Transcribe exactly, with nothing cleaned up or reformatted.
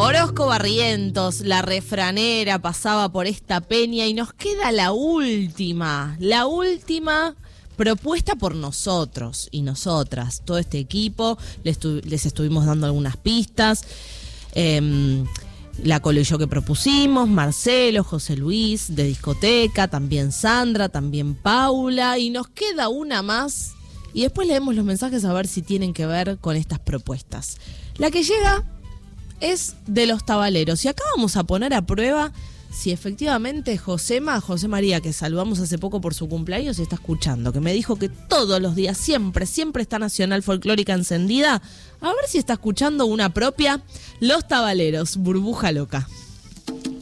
Orozco Barrientos, la refranera, pasaba por esta peña y nos queda la última, la última propuesta por nosotros y nosotras, todo este equipo. Les, tu, les estuvimos dando algunas pistas. Eh, la Colo y yo que propusimos, Marcelo, José Luis de Discoteca, también Sandra, también Paula, y nos queda una más. Y después leemos los mensajes a ver si tienen que ver con estas propuestas. La que llega es de los tabaleros. Y acá vamos a poner a prueba si efectivamente Josema, José María, que saludamos hace poco por su cumpleaños, está escuchando, que me dijo que todos los días, siempre, siempre está Nacional Folclórica encendida. A ver si está escuchando una propia. Los Tabaleros, Burbuja Loca.